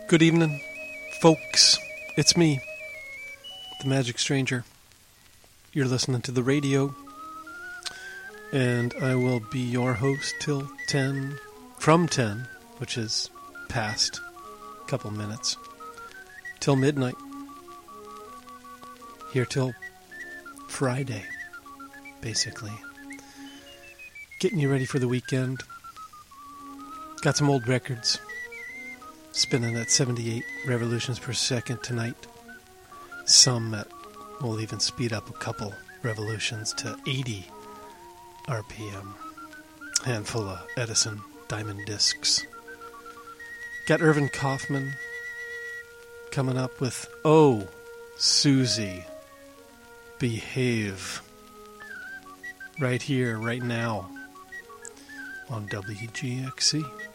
Good evening, folks. It's me, the Magic Stranger. You're listening to the radio, and I will be your host till 10, from 10, which is past a couple minutes, till midnight. Here till Friday, basically. Getting you ready for the weekend. Got some old records. Spinning at 78 revolutions per second tonight. Some that will even speed up a couple revolutions to 80 RPM. Handful of Edison diamond discs. Got Irvin Kaufman coming up with Oh, Susie, Behave. Right here, right now on WGXC.